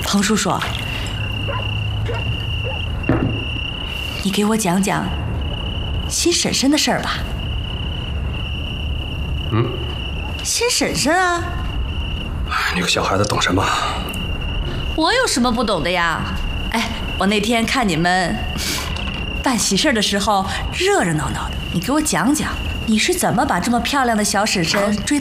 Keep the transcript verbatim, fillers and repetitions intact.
彭叔叔，你给我讲讲新婶婶的事儿吧。 嗯， 新婶婶啊？ 你个小孩子懂什么？ 我有什么不懂的呀？哎，我那天看你们办喜事的时候热热闹闹的，你给我讲讲，你是怎么把这么漂亮的小婶婶追